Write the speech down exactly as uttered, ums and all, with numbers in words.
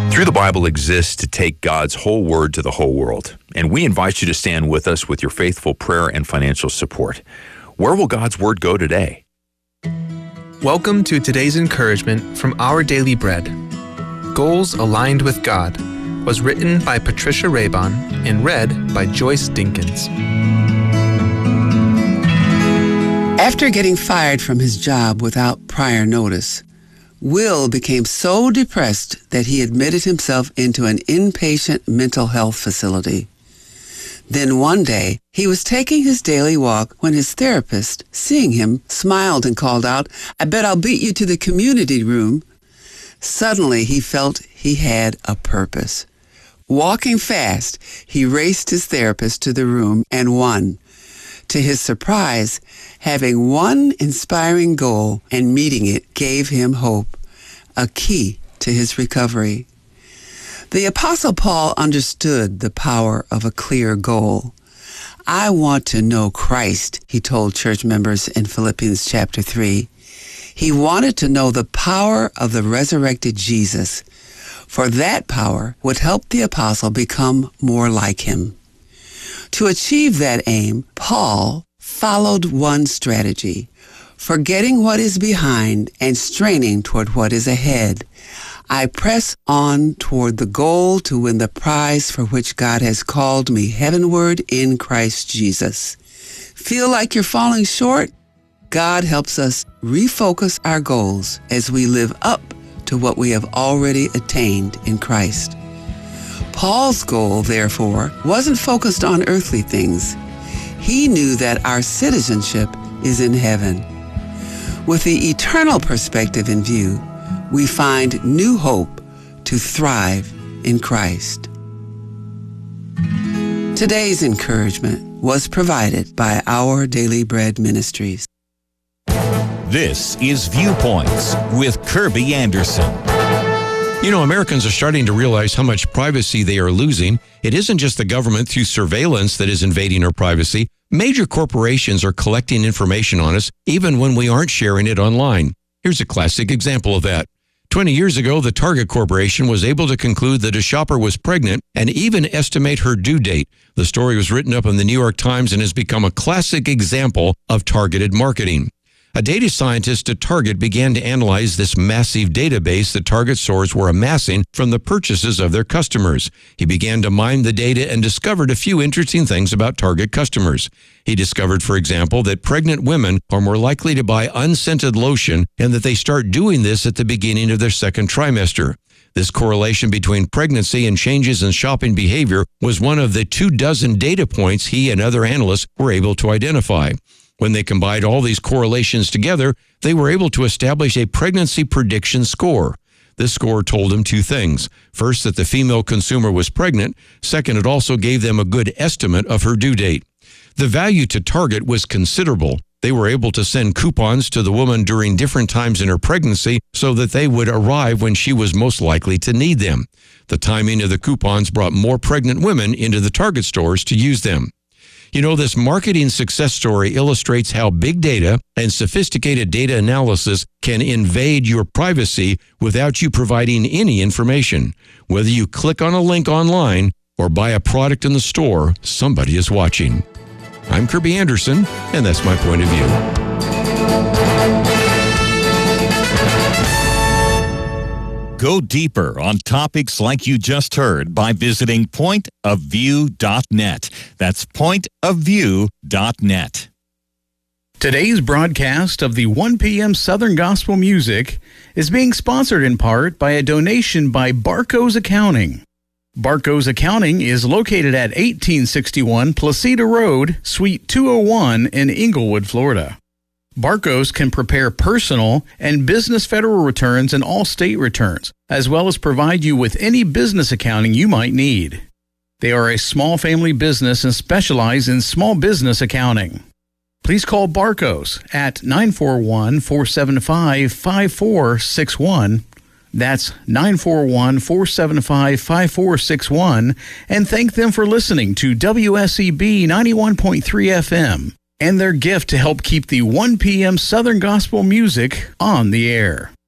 Through the Bible exists to take God's whole word to the whole world, and we invite you to stand with us with your faithful prayer and financial support. Where will God's word go today? Welcome to today's encouragement from Our Daily Bread. Goals Aligned with God was written by Patricia Raybon and read by Joyce Dinkins. After getting fired from his job without prior notice, Will became so depressed that he admitted himself into an inpatient mental health facility. Then one day, he was taking his daily walk when his therapist, seeing him, smiled and called out, "I bet I'll beat you to the community room." Suddenly, he felt he had a purpose. Walking fast, he raced his therapist to the room and won. To his surprise, having one inspiring goal and meeting it gave him hope, a key to his recovery. The Apostle Paul understood the power of a clear goal. "I want to know Christ," he told church members in Philippians chapter three. He wanted to know the power of the resurrected Jesus, for that power would help the apostle become more like him. To achieve that aim, Paul followed one strategy, forgetting what is behind and straining toward what is ahead. "I press on toward the goal to win the prize for which God has called me heavenward in Christ Jesus." Feel like you're falling short? God helps us refocus our goals as we live up to what we have already attained in Christ. Paul's goal, therefore, wasn't focused on earthly things. He knew that our citizenship is in heaven. With the eternal perspective in view, we find new hope to thrive in Christ. Today's encouragement was provided by Our Daily Bread Ministries. This is Viewpoints with Kirby Anderson. You know, Americans are starting to realize how much privacy they are losing. It isn't just the government through surveillance that is invading our privacy. Major corporations are collecting information on us, even when we aren't sharing it online. Here's a classic example of that. twenty years ago, the Target Corporation was able to conclude that a shopper was pregnant and even estimate her due date. The story was written up in the New York Times and has become a classic example of targeted marketing. A data scientist at Target began to analyze this massive database that Target stores were amassing from the purchases of their customers. He began to mine the data and discovered a few interesting things about Target customers. He discovered, for example, that pregnant women are more likely to buy unscented lotion and that they start doing this at the beginning of their second trimester. This correlation between pregnancy and changes in shopping behavior was one of the two dozen data points he and other analysts were able to identify. When they combined all these correlations together, they were able to establish a pregnancy prediction score. This score told them two things. First, that the female consumer was pregnant. Second, it also gave them a good estimate of her due date. The value to Target was considerable. They were able to send coupons to the woman during different times in her pregnancy so that they would arrive when she was most likely to need them. The timing of the coupons brought more pregnant women into the Target stores to use them. You know, this marketing success story illustrates how big data and sophisticated data analysis can invade your privacy without you providing any information. Whether you click on a link online or buy a product in the store, somebody is watching. I'm Kirby Anderson, and that's my point of view. Go deeper on topics like you just heard by visiting point of view dot net. That's point of view dot net. Today's broadcast of the one p.m. Southern Gospel Music is being sponsored in part by a donation by Barco's Accounting. Barco's Accounting is located at eighteen sixty-one Placida Road, Suite two oh one in Inglewood, Florida. Barco's can prepare personal and business federal returns and all state returns, as well as provide you with any business accounting you might need. They are a small family business and specialize in small business accounting. Please call Barco's at nine four one, four seven five, five four six one. That's nine four one, four seven five, five four six one, and thank them for listening to W S E B ninety-one point three F M and their gift to help keep the one p.m. Southern Gospel Music on the air.